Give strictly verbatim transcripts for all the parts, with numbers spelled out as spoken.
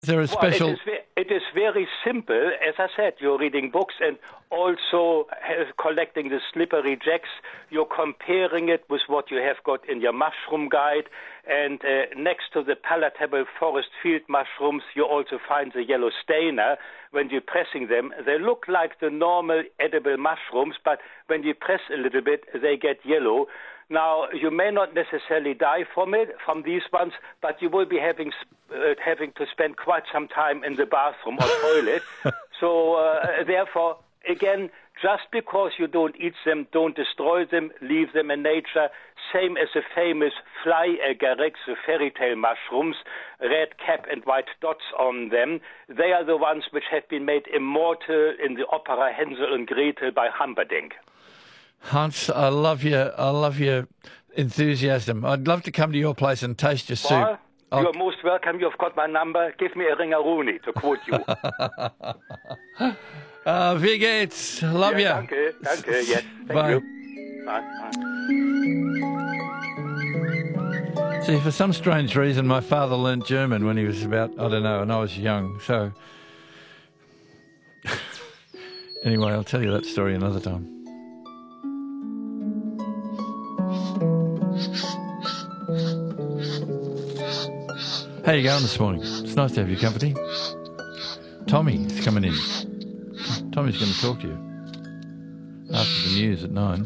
Is there a special... Well, it, is ve- it is very simple. As I said, you're reading books and also collecting the slippery jacks. You're comparing it with what you have got in your mushroom guide. And uh, next to the palatable forest field mushrooms, you also find the yellow stainer. When you're pressing them, they look like the normal edible mushrooms, but when you press a little bit, they get yellow. Now, you may not necessarily die from it, from these ones, but you will be having uh, having to spend quite some time in the bathroom or toilet. So, uh, therefore, again, just because you don't eat them, don't destroy them, leave them in nature. Same as the famous fly agarics, the fairy tale mushrooms, red cap and white dots on them. They are the ones which have been made immortal in the opera Hänsel and Gretel by Humperdinck. Hans, I love your, I love your enthusiasm. I'd love to come to your place and taste your soup. Well, I'll... you're most welcome. You've got my number. Give me a ringaroni, to quote you. uh, wie geht's? Love yeah, you. Danke, danke, yes. Thank Bye. you. Bye. Bye. See, for some strange reason, my father learnt German when he was about, I don't know, and I was young. So, anyway, I'll tell you that story another time. How you going this morning? It's nice to have your company. Tommy's coming in. Tommy's going to talk to you after the news at nine.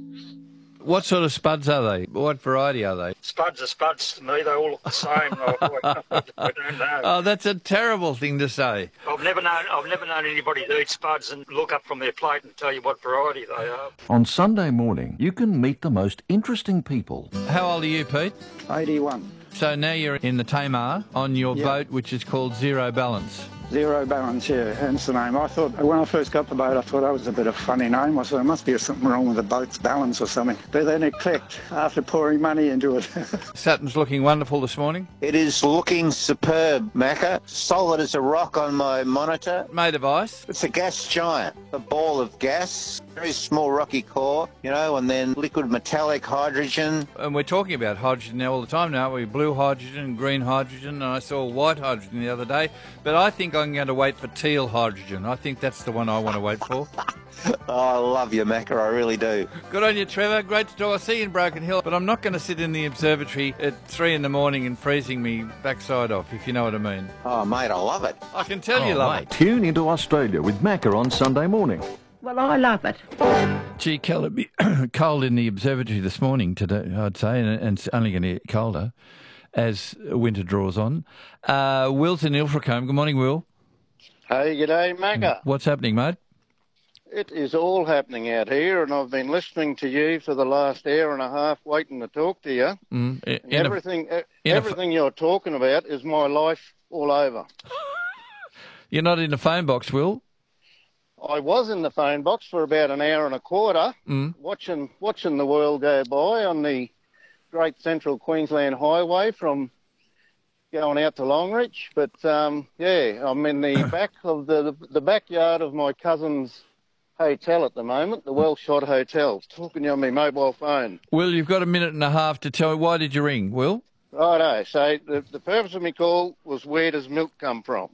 What sort of spuds are they? What variety are they? Spuds are spuds to me. They all look the same. I, I, I don't know. Oh, that's a terrible thing to say. I've never known. I've never known anybody to eat spuds and look up from their plate and tell you what variety they are. On Sunday morning, you can meet the most interesting people. How old are you, Pete? eighty-one. So now you're in the Tamar on your Yep. boat, which is called Zero Balance. Zero Balance, yeah, hence the name. I thought, when I first got the boat, I thought that was a bit of a funny name. I thought there must be something wrong with the boat's balance or something. But then it clicked after pouring money into it. Saturn's looking wonderful this morning. It is looking superb, Macca. Solid as a rock on my monitor. Made of ice. It's a gas giant, a ball of gas, very small rocky core, you know, and then liquid metallic hydrogen. And we're talking about hydrogen now all the time now. We blue hydrogen, green hydrogen, and I saw white hydrogen the other day. But I think I'm going to wait for teal hydrogen. I think that's the one I want to wait for. Oh, I love you, Macca, I really do. Good on you, Trevor. Great to talk. I'll see you in Broken Hill. But I'm not going to sit in the observatory at three in the morning and freezing me backside off, if you know what I mean. Oh, mate, I love it. I can tell you love it. Tune into Australia with Macca on Sunday morning. Well, I love it. Gee, Kel, it'd be cold in the observatory this morning today, I'd say, and, and it's only going to get colder as winter draws on. Uh, Will's in Ilfracombe. Good morning, Will. Hey, g'day, Macca. What's happening, mate? It is all happening out here, and I've been listening to you for the last hour and a half, waiting to talk to you. Mm, in everything, a, everything you're talking about is my life all over. You're not in the phone box, Will? I was in the phone box for about an hour and a quarter, mm. watching watching the world go by on the Great Central Queensland Highway from going out to Longreach. But um, yeah, I'm in the back of the the backyard of my cousin's hotel at the moment, the Wellshot Hotel, talking to you on my mobile phone. Will, you've got a minute and a half to tell me, why did you ring, Will? Righto, so the, the purpose of my call was, where does milk come from?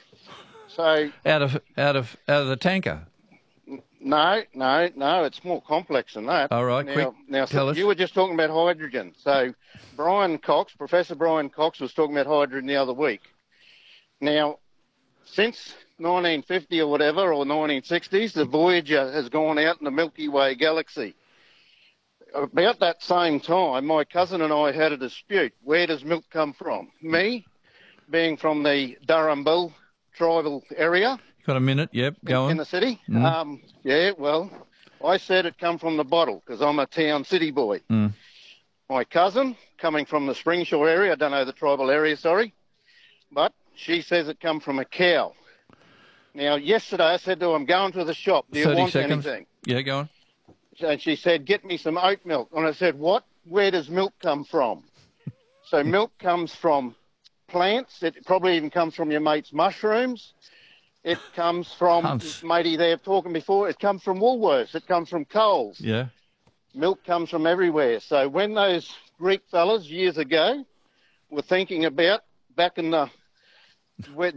So out of out of out of the tanker. No, no, no. It's more complex than that. All right, now, quick. Now, tell so us. You were just talking about hydrogen. So Brian Cox, Professor Brian Cox, was talking about hydrogen the other week. Now, since nineteen fifty or whatever, or nineteen sixties, the Voyager has gone out in the Milky Way galaxy. About that same time, my cousin and I had a dispute. Where does milk come from? Me, being from the Durrumbul tribal area. Got a minute? Yep, go in, on. In the city. Mm. Um, yeah, well, I said it come from the bottle because I'm a town city boy. Mm. My cousin, coming from the Springshore area, I don't know the tribal area, sorry, but she says it come from a cow. Now, yesterday I said to her, I'm going to the shop. Do you thirty want seconds. anything? Yeah, go on. And she said, get me some oat milk. And I said, what? Where does milk come from? So milk comes from plants. It probably even comes from your mate's mushrooms. It comes from, Hunts. matey there talking before, it comes from Woolworths. It comes from Coles. Yeah. Milk comes from everywhere. So when those Greek fellas years ago were thinking about, back in the where